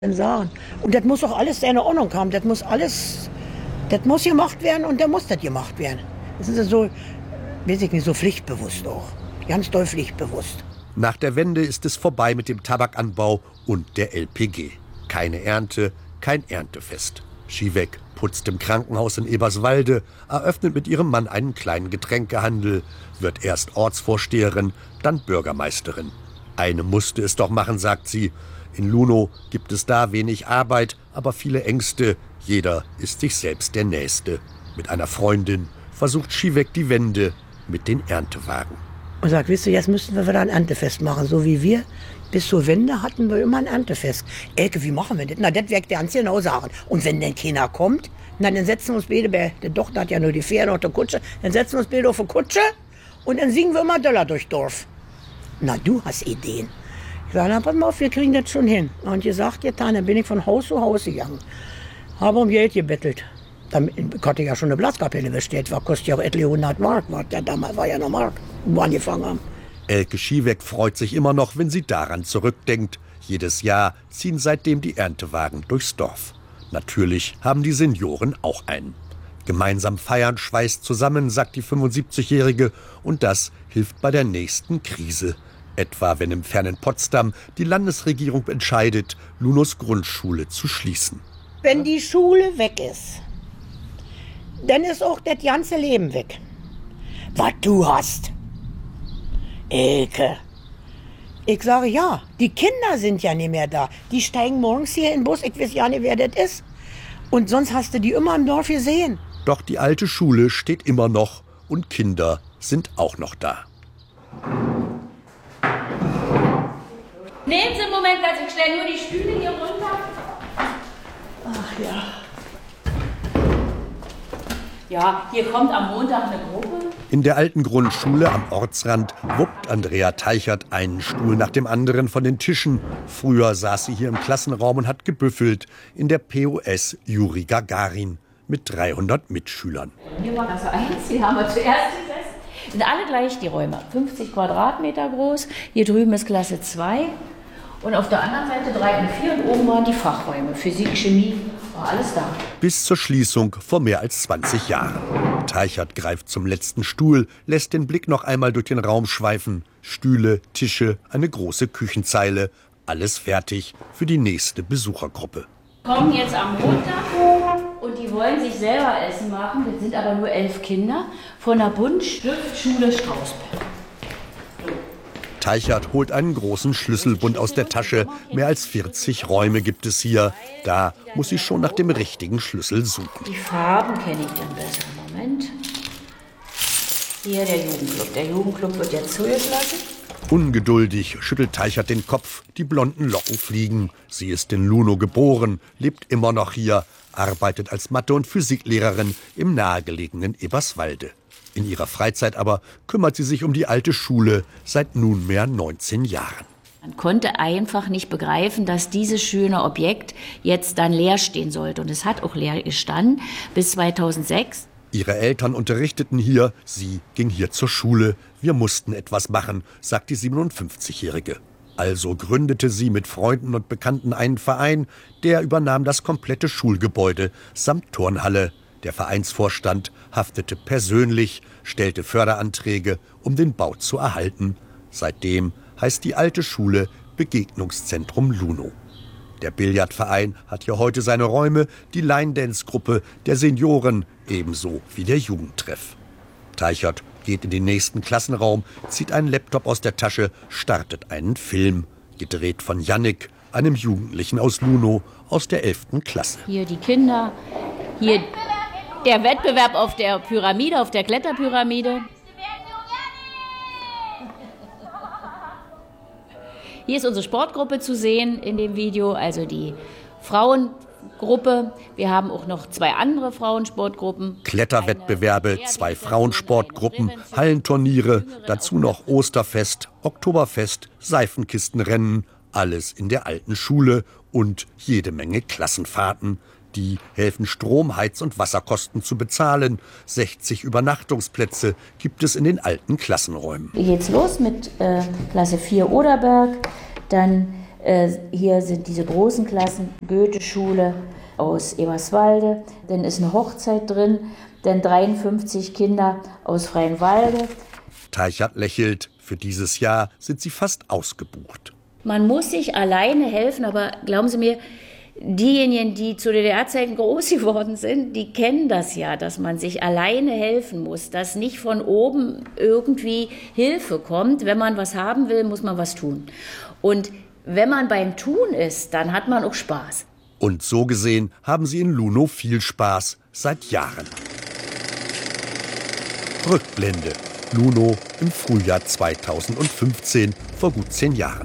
sagen. Und das muss auch alles seine Ordnung haben. Das muss gemacht werden und dann muss das gemacht werden. Das ist so, weiß ich nicht, so pflichtbewusst auch. Ganz doll pflichtbewusst. Nach der Wende ist es vorbei mit dem Tabakanbau und der LPG. Keine Ernte, kein Erntefest. Schiewek putzt im Krankenhaus in Eberswalde, eröffnet mit ihrem Mann einen kleinen Getränkehandel, wird erst Ortsvorsteherin, dann Bürgermeisterin. Eine musste es doch machen, sagt sie. In Lunow gibt es da wenig Arbeit, aber viele Ängste. Jeder ist sich selbst der Nächste. Mit einer Freundin versucht Schiewek die Wende mit den Erntewagen. Und sagt, wisst ihr, jetzt müssten wir wieder ein Erntefest machen, so wie wir. Bis zur Wende hatten wir immer ein Erntefest. Elke, wie machen wir das? Na, das wird ganz genau sagen. Und wenn denn keiner kommt, na, dann setzen wir uns beide, der Tochter hat ja nur die Pferde und die Kutsche, dann setzen wir uns beide auf die Kutsche und dann singen wir immer Döller durchs Dorf. Na, du hast Ideen. Ich sage, na, pass mal auf, wir kriegen das schon hin. Und gesagt, getan, dann bin ich von Haus zu Haus gegangen. Habe um Geld gebettelt. Dann konnte ich ja schon eine Blaskapelle bestellt, kostet ja auch etliche 100 Mark. Damals war ja noch Mark, wo wir angefangen haben. Elke Schiewek freut sich immer noch, wenn sie daran zurückdenkt. Jedes Jahr ziehen seitdem die Erntewagen durchs Dorf. Natürlich haben die Senioren auch einen. Gemeinsam feiern schweißt zusammen, sagt die 75-Jährige. Und das hilft bei der nächsten Krise. Etwa wenn im fernen Potsdam die Landesregierung entscheidet, Lunows Grundschule zu schließen. Wenn die Schule weg ist, dann ist auch das ganze Leben weg. Was du hast. Elke. Ich sage ja, die Kinder sind ja nicht mehr da. Die steigen morgens hier in den Bus, ich weiß ja nicht, wer das ist. Und sonst hast du die immer im Dorf gesehen. Doch die alte Schule steht immer noch und Kinder sind auch noch da. Nehmen Sie einen Moment, also ich stelle nur die Stühle hier runter. Ach ja. Ja, hier kommt am Montag eine Gruppe. In der alten Grundschule am Ortsrand wuppt Andrea Teichert einen Stuhl nach dem anderen von den Tischen. Früher saß sie hier im Klassenraum und hat gebüffelt in der POS Juri Gagarin mit 300 Mitschülern. Hier war Klasse 1, hier haben wir zuerst gesessen. Sind alle gleich die Räume, 50 Quadratmeter groß. Hier drüben ist Klasse 2. Und auf der anderen Seite 3 und 4 und oben waren die Fachräume. Physik, Chemie, war alles da. Bis zur Schließung vor mehr als 20 Jahren. Teichert greift zum letzten Stuhl, lässt den Blick noch einmal durch den Raum schweifen. Stühle, Tische, eine große Küchenzeile. Alles fertig für die nächste Besuchergruppe. Kommen jetzt am Montag und die wollen sich selber Essen machen. Das sind aber nur 11 Kinder von der Buntstiftschule Strausberg. Teichert holt einen großen Schlüsselbund aus der Tasche. Mehr als 40 Räume gibt es hier. Da muss sie schon nach dem richtigen Schlüssel suchen. Die Farben kenne ich dann besser. Moment. Hier der Jugendclub. Der Jugendclub wird jetzt zugelassen. Ungeduldig schüttelt Teichert den Kopf. Die blonden Locken fliegen. Sie ist in Lunow geboren, lebt immer noch hier, arbeitet als Mathe- und Physiklehrerin im nahegelegenen Eberswalde. In ihrer Freizeit aber kümmert sie sich um die alte Schule seit nunmehr 19 Jahren. Man konnte einfach nicht begreifen, dass dieses schöne Objekt jetzt dann leer stehen sollte. Und es hat auch leer gestanden bis 2006. Ihre Eltern unterrichteten hier, sie ging hier zur Schule. Wir mussten etwas machen, sagt die 57-Jährige. Also gründete sie mit Freunden und Bekannten einen Verein, der übernahm das komplette Schulgebäude samt Turnhalle. Der Vereinsvorstand haftete persönlich, stellte Förderanträge, um den Bau zu erhalten. Seitdem heißt die alte Schule Begegnungszentrum Lunow. Der Billardverein hat hier heute seine Räume, die Line-Dance-Gruppe der Senioren ebenso wie der Jugendtreff. Teichert geht in den nächsten Klassenraum, zieht einen Laptop aus der Tasche, startet einen Film, gedreht von Jannik, einem Jugendlichen aus Lunow aus der 11. Klasse. Hier die Kinder, hier der Wettbewerb auf der Pyramide, auf der Kletterpyramide. Hier ist unsere Sportgruppe zu sehen in dem Video, also die Frauengruppe. Wir haben auch noch 2 andere Frauensportgruppen. Kletterwettbewerbe, 2 Frauensportgruppen, Hallenturniere, dazu noch Osterfest, Oktoberfest, Seifenkistenrennen, alles in der alten Schule und jede Menge Klassenfahrten. Die helfen Strom-, Heiz- und Wasserkosten zu bezahlen. 60 Übernachtungsplätze gibt es in den alten Klassenräumen. Hier geht's los mit Klasse 4 Oderberg, dann Hier sind diese großen Klassen, Goethe-Schule aus Eberswalde, dann ist eine Hochzeit drin, dann 53 Kinder aus Freienwalde. Teichert lächelt, für dieses Jahr sind sie fast ausgebucht. Man muss sich alleine helfen, aber glauben Sie mir, diejenigen, die zu DDR-Zeiten groß geworden sind, die kennen das ja, dass man sich alleine helfen muss, dass nicht von oben irgendwie Hilfe kommt. Wenn man was haben will, muss man was tun. Und wenn man beim Tun ist, dann hat man auch Spaß. Und so gesehen haben sie in Lunow viel Spaß, seit Jahren. Rückblende. Lunow im Frühjahr 2015, vor gut 10 Jahren.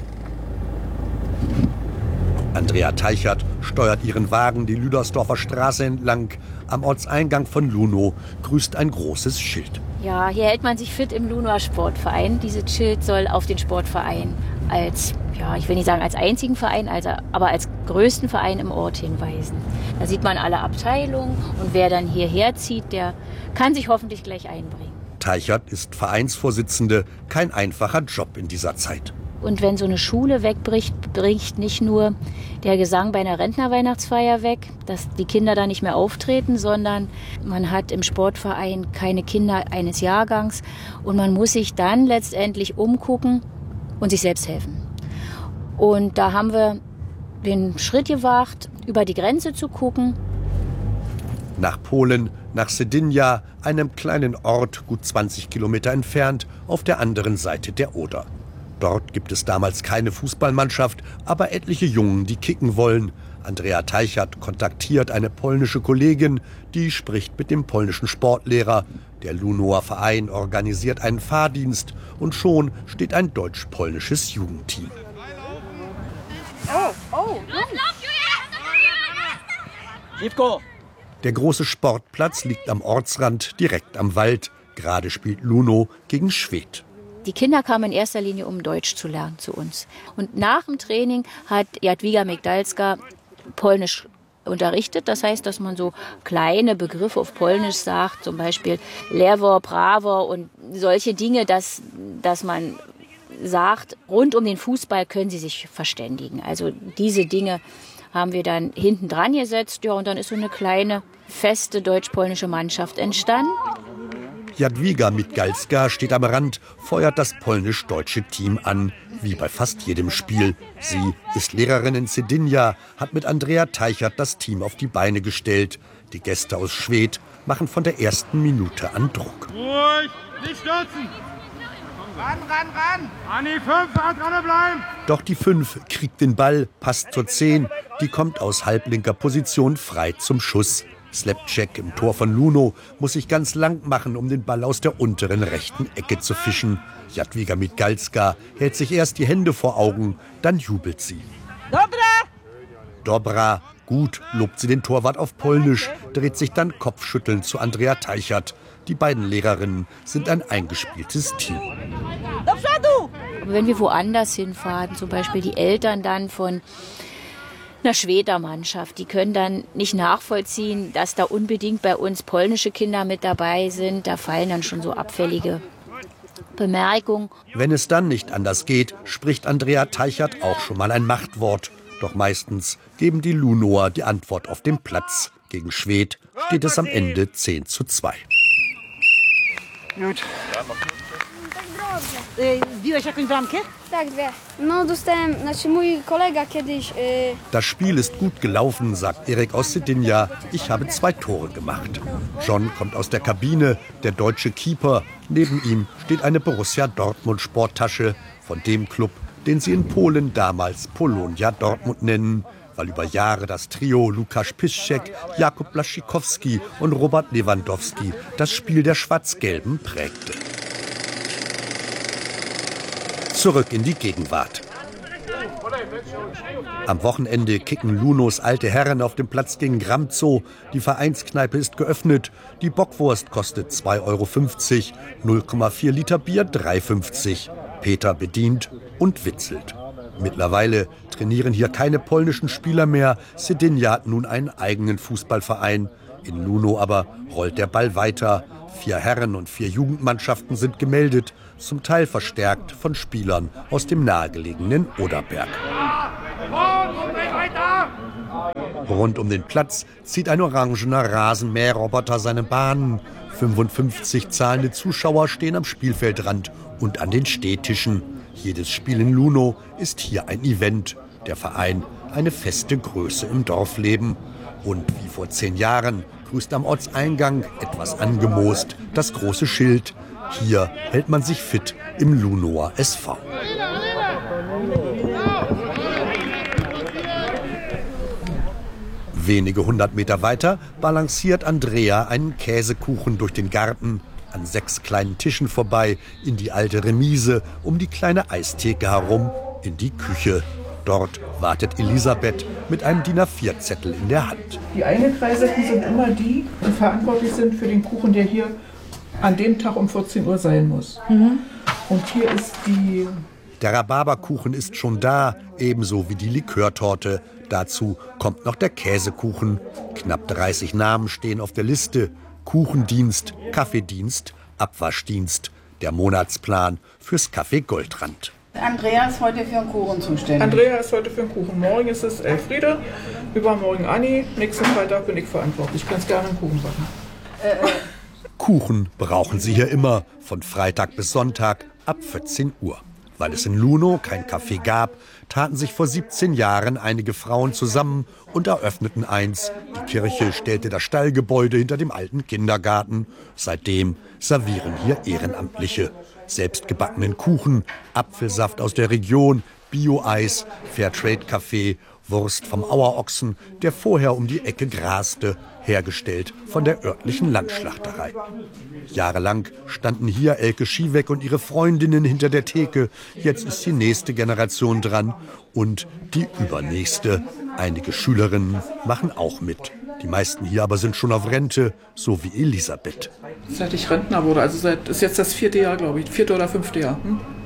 Andrea Teichert steuert ihren Wagen die Lüdersdorfer Straße entlang. Am Ortseingang von Lunow grüßt ein großes Schild. Ja, hier hält man sich fit im Lunower Sportverein. Dieses Schild soll auf den Sportverein als, ja, ich will nicht sagen als einzigen Verein, aber als größten Verein im Ort hinweisen. Da sieht man alle Abteilungen und wer dann hierher zieht, der kann sich hoffentlich gleich einbringen. Teichert ist Vereinsvorsitzende, kein einfacher Job in dieser Zeit. Und wenn so eine Schule wegbricht, bricht nicht nur der Gesang bei einer Rentnerweihnachtsfeier weg, dass die Kinder da nicht mehr auftreten, sondern man hat im Sportverein keine Kinder eines Jahrgangs und man muss sich dann letztendlich umgucken und sich selbst helfen. Und da haben wir den Schritt gewagt, über die Grenze zu gucken. Nach Polen, nach Sedinja, einem kleinen Ort gut 20 Kilometer entfernt, auf der anderen Seite der Oder. Dort gibt es damals keine Fußballmannschaft, aber etliche Jungen, die kicken wollen. Andrea Teichert kontaktiert eine polnische Kollegin, die spricht mit dem polnischen Sportlehrer. Der Lunower Verein organisiert einen Fahrdienst und schon steht ein deutsch-polnisches Jugendteam. Der große Sportplatz liegt am Ortsrand, direkt am Wald. Gerade spielt Lunow gegen Schwedt. Die Kinder kamen in erster Linie, um Deutsch zu lernen zu uns. Und nach dem Training hat Jadwiga Migdalska Polnisch unterrichtet. Das heißt, dass man so kleine Begriffe auf Polnisch sagt, zum Beispiel Lewo, Prawo und solche Dinge, dass man sagt, rund um den Fußball können sie sich verständigen. Also diese Dinge haben wir dann hinten dran gesetzt. Ja, und dann ist so eine kleine, feste deutsch-polnische Mannschaft entstanden. Jadwiga Migdalska steht am Rand, feuert das polnisch-deutsche Team an, wie bei fast jedem Spiel. Sie ist Lehrerin in Sedinja, hat mit Andrea Teichert das Team auf die Beine gestellt. Die Gäste aus Schwedt machen von der ersten Minute an Druck. Ruhig, nicht stürzen! Ran! An die 5, dran bleiben! Doch die 5 kriegt den Ball, passt zur 10. Die kommt aus halblinker Position frei zum Schuss. Slapcheck im Tor von Lunow muss sich ganz lang machen, um den Ball aus der unteren rechten Ecke zu fischen. Jadwiga Migdalska hält sich erst die Hände vor Augen, dann jubelt sie. Dobra, gut, lobt sie den Torwart auf Polnisch, dreht sich dann kopfschüttelnd zu Andrea Teichert. Die beiden Lehrerinnen sind ein eingespieltes Team. Aber wenn wir woanders hinfahren, zum Beispiel die Eltern dann von einer Schweder Mannschaft, die können dann nicht nachvollziehen, dass da unbedingt bei uns polnische Kinder mit dabei sind. Da fallen dann schon so abfällige Bemerkungen. Wenn es dann nicht anders geht, spricht Andrea Teichert auch schon mal ein Machtwort. Doch meistens geben die Lunower die Antwort auf dem Platz. Gegen Schwedt steht es am Ende 10:2. Gut. Wbiłeś jakąś bramkę? Tak, 2. No dostałem, mój kolega kiedyś... Das Spiel ist gut gelaufen, sagt Erik aus Sedinja. Ich habe 2 Tore gemacht. John kommt aus der Kabine, der deutsche Keeper. Neben ihm steht eine Borussia Dortmund Sporttasche von dem Club, den sie in Polen damals Polonia Dortmund nennen, weil über Jahre das Trio Lukasz Piszczek, Jakub Blaszczykowski und Robert Lewandowski das Spiel der Schwarz-Gelben prägte. Zurück in die Gegenwart. Am Wochenende kicken Lunows alte Herren auf dem Platz gegen Gramzow. Die Vereinskneipe ist geöffnet. Die Bockwurst kostet 2,50 €, 0,4 Liter Bier 3,50 €. Peter bedient und witzelt. Mittlerweile trainieren hier keine polnischen Spieler mehr. Sedinja hat nun einen eigenen Fußballverein. In Lunow aber rollt der Ball weiter. 4 Herren- und 4 Jugendmannschaften sind gemeldet, zum Teil verstärkt von Spielern aus dem nahegelegenen Oderberg. Rund um den Platz zieht ein orangener Rasenmäherroboter seine Bahnen. 55 zahlende Zuschauer stehen am Spielfeldrand und an den Stehtischen. Jedes Spiel in Luhnow ist hier ein Event. Der Verein eine feste Größe im Dorfleben. Und wie vor 10 Jahren grüßt am Ortseingang, etwas angemoost, das große Schild. Hier hält man sich fit im Luhnower SV. Wenige 100 Meter weiter balanciert Andrea einen Käsekuchen durch den Garten, an 6 kleinen Tischen vorbei, in die alte Remise, um die kleine Eistheke herum, in die Küche. Dort wartet Elisabeth mit einem DIN A4-Zettel in der Hand. Die Eingekreiseten sind immer die, die verantwortlich sind für den Kuchen, der hier an dem Tag um 14 Uhr sein muss. Und hier ist die... Der Rhabarberkuchen ist schon da, ebenso wie die Likörtorte. Dazu kommt noch der Käsekuchen. Knapp 30 Namen stehen auf der Liste. Kuchendienst, Kaffeedienst, Abwaschdienst. Der Monatsplan fürs Café Goldrand. Andrea ist heute für den Kuchen zuständig. Andrea ist heute für den Kuchen. Morgen ist es Elfriede, übermorgen Anni. Nächsten Freitag bin ich verantwortlich. Ich kann es gerne einen Kuchen backen. Kuchen brauchen sie hier immer, von Freitag bis Sonntag ab 14 Uhr. Weil es in Luhnow kein Café gab, taten sich vor 17 Jahren einige Frauen zusammen und eröffneten eins. Die Kirche stellte das Stallgebäude hinter dem alten Kindergarten. Seitdem servieren hier Ehrenamtliche selbstgebackenen Kuchen, Apfelsaft aus der Region, Bio-Eis, Fairtrade-Kaffee, Wurst vom Auerochsen, der vorher um die Ecke graste, hergestellt von der örtlichen Landschlachterei. Jahrelang standen hier Elke Schieweck und ihre Freundinnen hinter der Theke. Jetzt ist die nächste Generation dran und die übernächste. Einige Schülerinnen machen auch mit. Die meisten hier aber sind schon auf Rente, so wie Elisabeth. Seit ich Rentner wurde, also ist jetzt das 4. Jahr, glaube ich, 4. oder 5. Jahr.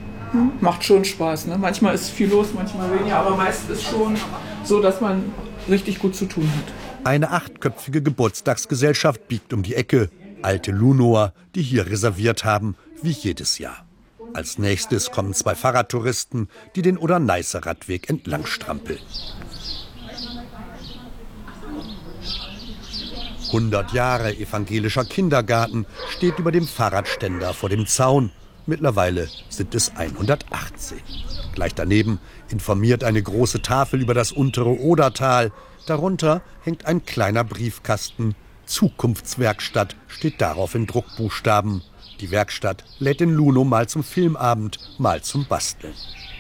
Macht schon Spaß, ne? Manchmal ist viel los, manchmal weniger, aber meist ist schon so, dass man richtig gut zu tun hat. Eine 8-köpfige Geburtstagsgesellschaft biegt um die Ecke. Alte Luhnower, die hier reserviert haben, wie jedes Jahr. Als nächstes kommen 2 Fahrradtouristen, die den Oder-Neiße-Radweg entlang strampeln. 100 Jahre evangelischer Kindergarten steht über dem Fahrradständer vor dem Zaun. Mittlerweile sind es 118. Gleich daneben informiert eine große Tafel über das untere Odertal. Darunter hängt ein kleiner Briefkasten. Zukunftswerkstatt steht darauf in Druckbuchstaben. Die Werkstatt lädt in Luhnow mal zum Filmabend, mal zum Basteln.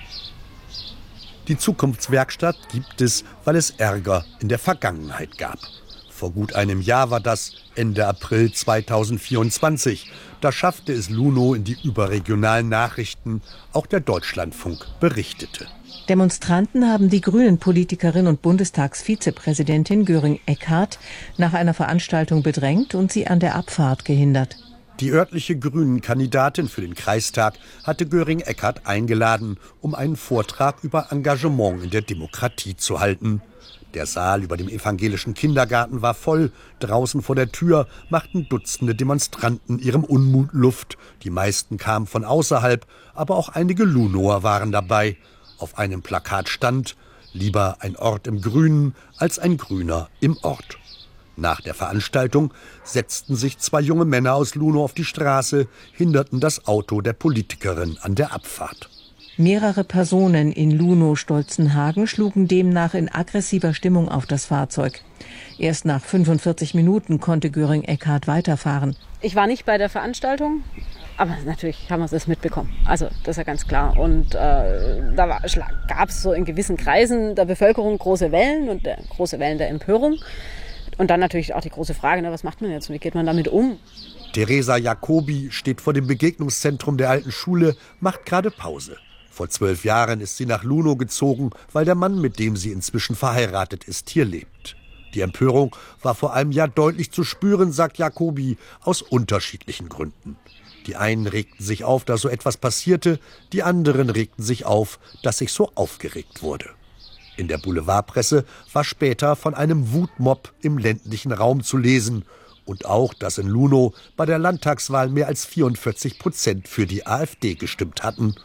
Die Zukunftswerkstatt gibt es, weil es Ärger in der Vergangenheit gab. Vor gut einem Jahr war das, Ende April 2024. Da schaffte es Luhnow in die überregionalen Nachrichten. Auch der Deutschlandfunk berichtete. Demonstranten haben die Grünen-Politikerin und Bundestagsvizepräsidentin Göring-Eckardt nach einer Veranstaltung bedrängt und sie an der Abfahrt gehindert. Die örtliche Grünen-Kandidatin für den Kreistag hatte Göring-Eckardt eingeladen, um einen Vortrag über Engagement in der Demokratie zu halten. Der Saal über dem evangelischen Kindergarten war voll. Draußen vor der Tür machten Dutzende Demonstranten ihrem Unmut Luft. Die meisten kamen von außerhalb, aber auch einige Luhnower waren dabei. Auf einem Plakat stand: Lieber ein Ort im Grünen als ein Grüner im Ort. Nach der Veranstaltung setzten sich 2 junge Männer aus Luhnow auf die Straße, hinderten das Auto der Politikerin an der Abfahrt. Mehrere Personen in Luhnow-Stolzenhagen schlugen demnach in aggressiver Stimmung auf das Fahrzeug. Erst nach 45 Minuten konnte Göring-Eckardt weiterfahren. Ich war nicht bei der Veranstaltung, aber natürlich haben wir es mitbekommen. Also das ist ja ganz klar. Und da gab es so in gewissen Kreisen der Bevölkerung große Wellen und große Wellen der Empörung. Und dann natürlich auch die große Frage, was macht man jetzt und wie geht man damit um? Theresa Jacobi steht vor dem Begegnungszentrum der alten Schule, macht gerade Pause. Vor 12 Jahren ist sie nach Luhnow gezogen, weil der Mann, mit dem sie inzwischen verheiratet ist, hier lebt. Die Empörung war vor einem Jahr deutlich zu spüren, sagt Jacobi, aus unterschiedlichen Gründen. Die einen regten sich auf, dass so etwas passierte, die anderen regten sich auf, dass sich so aufgeregt wurde. In der Boulevardpresse war später von einem Wutmob im ländlichen Raum zu lesen und auch, dass in Luhnow bei der Landtagswahl mehr als 44% für die AfD gestimmt hatten.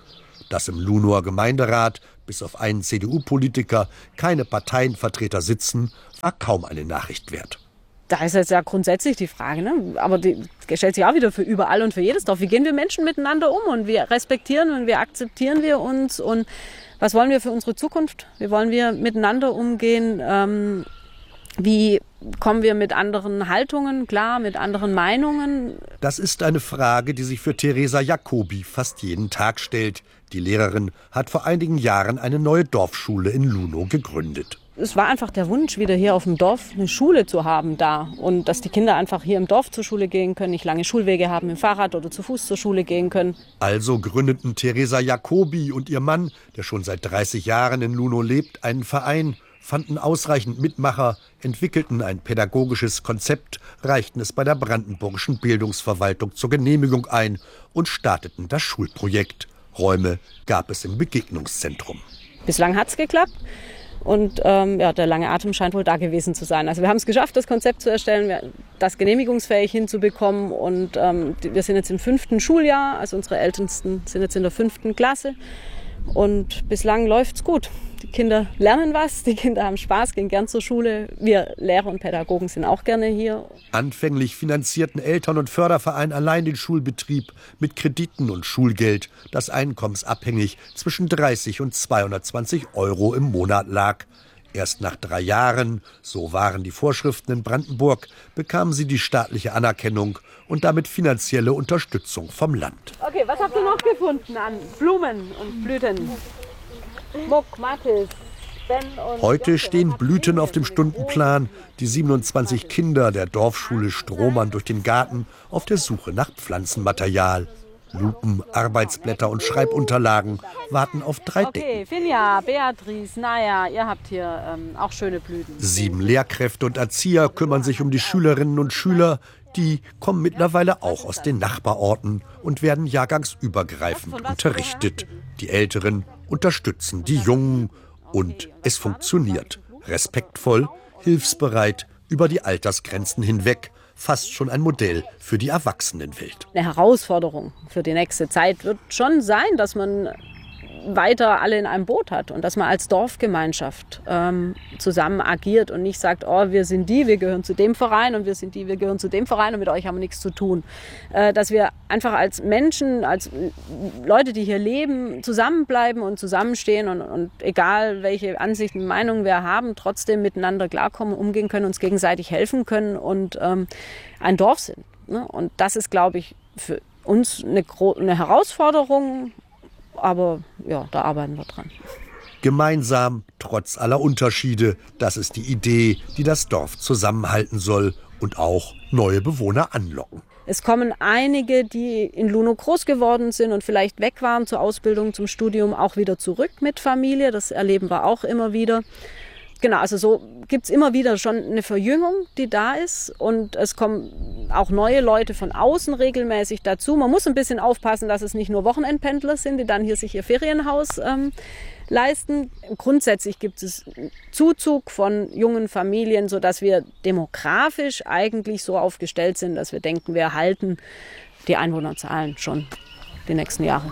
Dass im Lunower Gemeinderat, bis auf einen CDU-Politiker, keine Parteienvertreter sitzen, war kaum eine Nachricht wert. Da ist jetzt ja grundsätzlich die Frage, ne? Aber die stellt sich auch wieder für überall und für jedes Dorf. Wie gehen wir Menschen miteinander um und wie respektieren und wie akzeptieren wir uns und was wollen wir für unsere Zukunft? Wie wollen wir miteinander umgehen? Wie kommen wir mit anderen Haltungen klar, mit anderen Meinungen? Das ist eine Frage, die sich für Theresa Jacobi fast jeden Tag stellt. Die Lehrerin hat vor einigen Jahren eine neue Dorfschule in Lunow gegründet. Es war einfach der Wunsch, wieder hier auf dem Dorf eine Schule zu haben da. Und dass die Kinder einfach hier im Dorf zur Schule gehen können, nicht lange Schulwege haben, mit dem Fahrrad oder zu Fuß zur Schule gehen können. Also gründeten Theresa Jacobi und ihr Mann, der schon seit 30 Jahren in Lunow lebt, einen Verein, fanden ausreichend Mitmacher, entwickelten ein pädagogisches Konzept, reichten es bei der brandenburgischen Bildungsverwaltung zur Genehmigung ein und starteten das Schulprojekt. Räume gab es im Begegnungszentrum. Bislang hat es geklappt. Und der lange Atem scheint wohl da gewesen zu sein. Also wir haben es geschafft, das Konzept zu erstellen, das genehmigungsfähig hinzubekommen. Und wir sind jetzt im 5. Schuljahr, also unsere Ältesten sind jetzt in der 5. Klasse. Und bislang läuft's gut. Die Kinder lernen was, die Kinder haben Spaß, gehen gern zur Schule. Wir Lehrer und Pädagogen sind auch gerne hier. Anfänglich finanzierten Eltern- und Förderverein allein den Schulbetrieb mit Krediten und Schulgeld, das einkommensabhängig zwischen 30 und 220 € im Monat lag. Erst nach 3 Jahren, so waren die Vorschriften in Brandenburg, bekamen sie die staatliche Anerkennung und damit finanzielle Unterstützung vom Land. Okay, was habt ihr noch gefunden an Blumen und Blüten? Muck, Mathis, Ben und Heute stehen Blüten auf dem Stundenplan. Die 27 Kinder der Dorfschule stromern durch den Garten auf der Suche nach Pflanzenmaterial. Lupen, Arbeitsblätter und Schreibunterlagen warten auf 3 Decken. Okay, Finja, Beatrice, naja, ihr habt hier auch schöne Blüten. 7 Lehrkräfte und Erzieher kümmern sich um die Schülerinnen und Schüler. Die kommen mittlerweile auch aus den Nachbarorten und werden jahrgangsübergreifend unterrichtet. Die Älteren unterstützen die Jungen und es funktioniert. Respektvoll, hilfsbereit, über die Altersgrenzen hinweg. Fast schon ein Modell für die Erwachsenenwelt. Eine Herausforderung für die nächste Zeit wird schon sein, dass man weiter alle in einem Boot hat und dass man als Dorfgemeinschaft zusammen agiert und nicht sagt, oh, wir sind die, wir gehören zu dem Verein und wir sind die, wir gehören zu dem Verein und mit euch haben wir nichts zu tun. Dass wir einfach als Menschen, als Leute, die hier leben, zusammenbleiben und zusammenstehen und egal welche Ansichten, Meinungen wir haben, trotzdem miteinander klarkommen, umgehen können, uns gegenseitig helfen können und ein Dorf sind. Ne? Und das ist, glaube ich, für uns eine Herausforderung. Aber ja, da arbeiten wir dran. Gemeinsam, trotz aller Unterschiede, das ist die Idee, die das Dorf zusammenhalten soll und auch neue Bewohner anlocken. Es kommen einige, die in Lunow groß geworden sind und vielleicht weg waren zur Ausbildung, zum Studium, auch wieder zurück mit Familie. Das erleben wir auch immer wieder. Genau, also so gibt es immer wieder schon eine Verjüngung, die da ist und es kommen auch neue Leute von außen regelmäßig dazu. Man muss ein bisschen aufpassen, dass es nicht nur Wochenendpendler sind, die dann hier sich ihr Ferienhaus leisten. Grundsätzlich gibt es Zuzug von jungen Familien, sodass wir demografisch eigentlich so aufgestellt sind, dass wir denken, wir erhalten die Einwohnerzahlen schon die nächsten Jahre.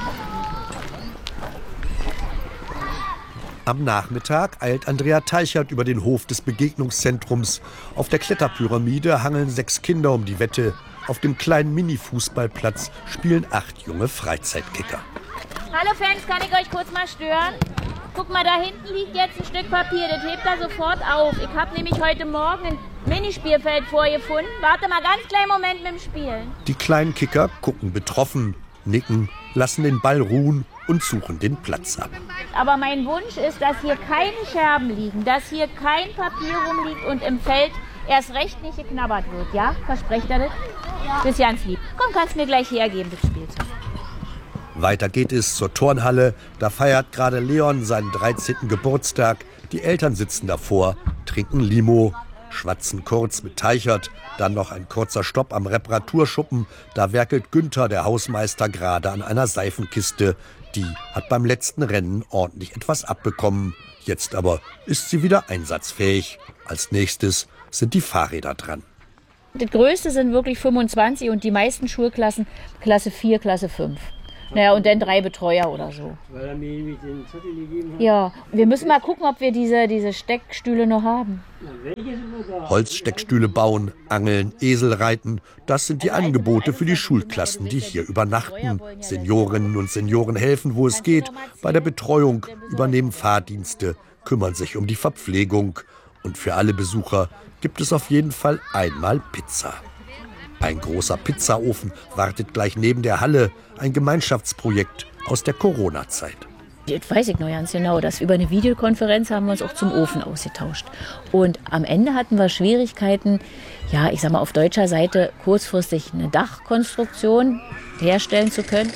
Am Nachmittag eilt Andrea Teichert über den Hof des Begegnungszentrums. Auf der Kletterpyramide hangeln 6 Kinder um die Wette. Auf dem kleinen Mini-Fußballplatz spielen 8 junge Freizeitkicker. Hallo Fans, kann ich euch kurz mal stören? Guck mal, da hinten liegt jetzt ein Stück Papier, das hebt da sofort auf. Ich habe nämlich heute Morgen ein Minispielfeld vorgefunden. Warte mal ganz kleinen Moment mit dem Spielen. Die kleinen Kicker gucken betroffen, nicken, lassen den Ball ruhen und suchen den Platz ab. Aber mein Wunsch ist, dass hier keine Scherben liegen, dass hier kein Papier rumliegt und im Feld erst recht nicht geknabbert wird, ja? Versprecht ihr das? Ja. Das ist ganz lieb. Komm, kannst mir gleich hergeben, das Spielzeug. Weiter geht es zur Turnhalle. Da feiert gerade Leon seinen 13. Geburtstag. Die Eltern sitzen davor, trinken Limo, schwatzen kurz mit Teichert. Dann noch ein kurzer Stopp am Reparaturschuppen. Da werkelt Günther, der Hausmeister, gerade an einer Seifenkiste. Die hat beim letzten Rennen ordentlich etwas abbekommen. Jetzt aber ist sie wieder einsatzfähig. Als nächstes sind die Fahrräder dran. Das Größte sind wirklich 25 und die meisten Schulklassen Klasse 4, Klasse 5. Naja, und dann 3 Betreuer oder so. Ja, wir müssen mal gucken, ob wir diese Steckstühle noch haben. Holzsteckstühle bauen, angeln, Esel reiten, das sind die Angebote für die Schulklassen, die hier übernachten. Seniorinnen und Senioren helfen, wo es geht, bei der Betreuung, übernehmen Fahrdienste, kümmern sich um die Verpflegung. Und für alle Besucher gibt es auf jeden Fall einmal Pizza. Ein großer Pizzaofen wartet gleich neben der Halle, ein Gemeinschaftsprojekt aus der Corona-Zeit. Das weiß ich noch ganz genau, dass über eine Videokonferenz haben wir uns auch zum Ofen ausgetauscht. Und am Ende hatten wir Schwierigkeiten, ja, ich sag mal auf deutscher Seite kurzfristig eine Dachkonstruktion herstellen zu können.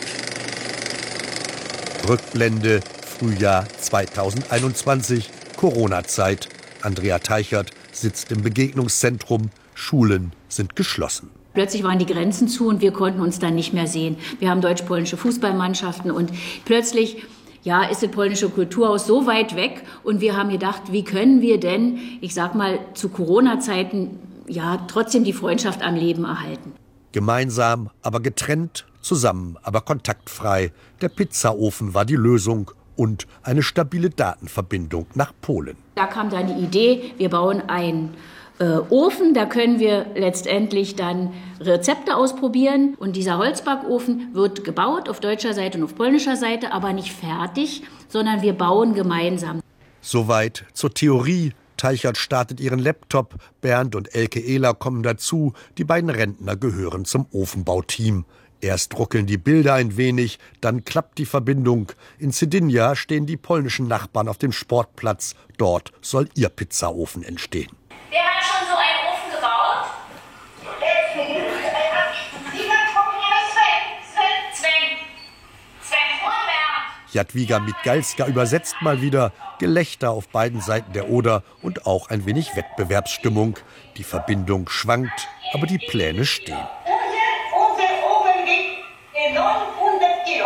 Rückblende, Frühjahr 2021, Corona-Zeit. Andrea Teichert sitzt im Begegnungszentrum, Schulen sind geschlossen. Plötzlich waren die Grenzen zu und wir konnten uns dann nicht mehr sehen. Wir haben deutsch-polnische Fußballmannschaften und plötzlich ist das polnische Kulturhaus so weit weg und wir haben gedacht, wie können wir denn, ich sag mal, zu Corona-Zeiten trotzdem die Freundschaft am Leben erhalten. Gemeinsam, aber getrennt, zusammen, aber kontaktfrei. Der Pizzaofen war die Lösung und eine stabile Datenverbindung nach Polen. Da kam dann die Idee, wir bauen einen Ofen, da können wir letztendlich dann Rezepte ausprobieren. Und dieser Holzbackofen wird gebaut auf deutscher Seite und auf polnischer Seite, aber nicht fertig, sondern wir bauen gemeinsam. Soweit zur Theorie. Teichert startet ihren Laptop, Bernd und Elke Ehler kommen dazu. Die beiden Rentner gehören zum Ofenbauteam. Erst ruckeln die Bilder ein wenig, dann klappt die Verbindung. In Cedinja stehen die polnischen Nachbarn auf dem Sportplatz. Dort soll ihr Pizzaofen entstehen. Wer hat schon so einen Ofen gebaut? Sven Hornberg. Jadwiga Migalska übersetzt mal wieder. Gelächter auf beiden Seiten der Oder und auch ein wenig Wettbewerbsstimmung. Die Verbindung schwankt, aber die Pläne stehen. Unser Ofen wiegt 900 Kilo.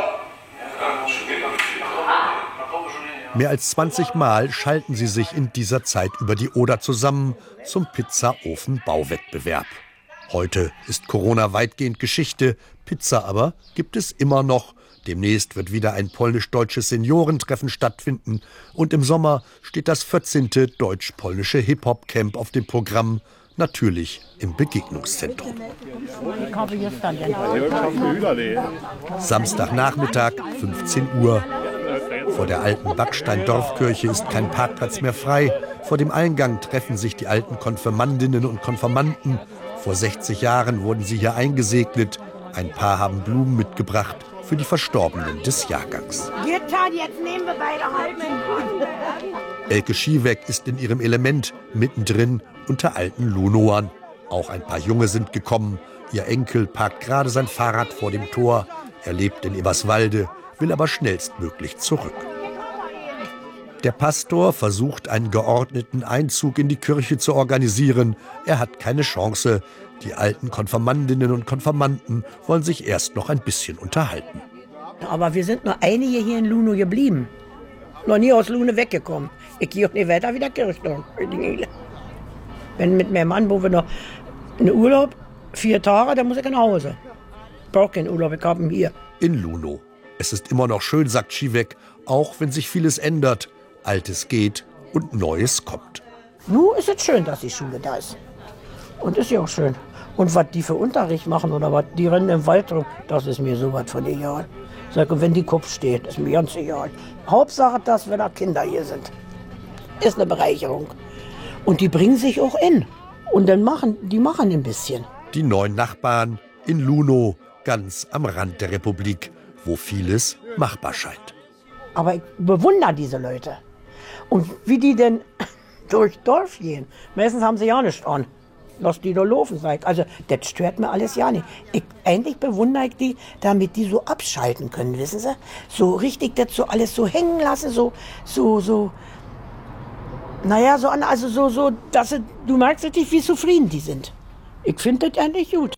Mehr als 20 Mal schalten sie sich in dieser Zeit über die Oder zusammen zum Pizzaofen-Bauwettbewerb. Heute ist Corona weitgehend Geschichte, Pizza aber gibt es immer noch. Demnächst wird wieder ein polnisch-deutsches Seniorentreffen stattfinden und im Sommer steht das 14. deutsch-polnische Hip-Hop-Camp auf dem Programm, natürlich im Begegnungszentrum. Samstagnachmittag, 15 Uhr. Vor der alten Backstein-Dorfkirche ist kein Parkplatz mehr frei. Vor dem Eingang treffen sich die alten Konfirmandinnen und Konfirmanden. Vor 60 Jahren wurden sie hier eingesegnet. Ein paar haben Blumen mitgebracht für die Verstorbenen des Jahrgangs. Jetzt nehmen wir beide halben. Elke Schieweck ist in ihrem Element, mittendrin unter alten Lunoern. Auch ein paar Junge sind gekommen. Ihr Enkel parkt gerade sein Fahrrad vor dem Tor. Er lebt in Eberswalde, will aber schnellstmöglich zurück. Der Pastor versucht, einen geordneten Einzug in die Kirche zu organisieren. Er hat keine Chance. Die alten Konfirmandinnen und Konfirmanden wollen sich erst noch ein bisschen unterhalten. Aber wir sind nur einige hier in Luno geblieben. Noch nie aus Luno weggekommen. Ich gehe auch nicht weiter wie der Kirchturm. Wenn mit meinem Mann, wo wir noch in Urlaub, 4 Tage, dann muss ich nach Hause. Ich brauche keinen Urlaub, ich habe ihn hier. In Luno. Es ist immer noch schön, sagt Schieweck, auch wenn sich vieles ändert. Altes geht und Neues kommt. Nun ist es schön, dass die Schule da ist. Und ist ja auch schön. Und was die für Unterricht machen oder was, die rennen im Wald rum, das ist mir sowas von egal. Sag, und wenn die Kopf steht, ist mir ganz egal. Hauptsache, dass wenn da Kinder hier sind. Ist eine Bereicherung. Und die bringen sich auch in. Und dann machen ein bisschen. Die neuen Nachbarn in Luno, ganz am Rand der Republik, wo vieles machbar scheint. Aber ich bewundere diese Leute. Und wie die denn durch Dorf gehen. Meistens haben sie ja nichts an. Was die da laufen seid. Also, das stört mir alles ja nicht. Eigentlich bewundere ich die, damit die so abschalten können, wissen Sie? So richtig das so alles so hängen lassen, naja, dass du merkst richtig, wie zufrieden die sind. Ich finde das eigentlich gut.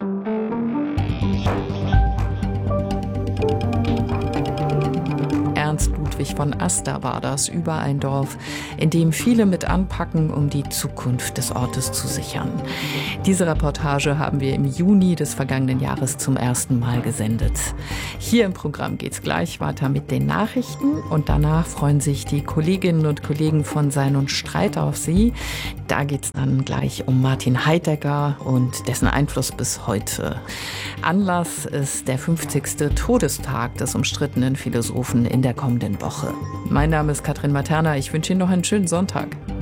Ernst Ludwig Nördlich von Aster war das, über ein Dorf, in dem viele mit anpacken, um die Zukunft des Ortes zu sichern. Diese Reportage haben wir im Juni des vergangenen Jahres zum ersten Mal gesendet. Hier im Programm geht's gleich weiter mit den Nachrichten und danach freuen sich die Kolleginnen und Kollegen von Sein und Streit auf Sie. Da geht's dann gleich um Martin Heidegger und dessen Einfluss bis heute. Anlass ist der 50. Todestag des umstrittenen Philosophen in der kommenden Woche. Mein Name ist Katrin Materna. Ich wünsche Ihnen noch einen schönen Sonntag.